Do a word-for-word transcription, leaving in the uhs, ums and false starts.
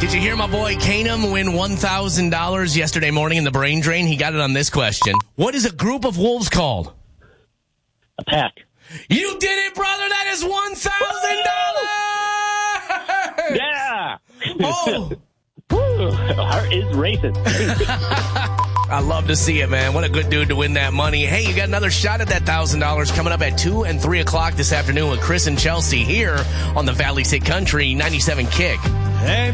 Did you hear my boy Kanum win one thousand dollars yesterday morning in the brain drain? He got it on this question. What is a group of wolves called? A pack. You did it, brother. That is one thousand dollars. Yeah. Oh. Woo. Heart is racing. I love to see it, man. What a good dude to win that money. Hey, you got another shot at that one thousand dollars coming up at two and three o'clock this afternoon with Chris and Chelsea here on the Valley's Hit Country ninety-seven Kick. Hey.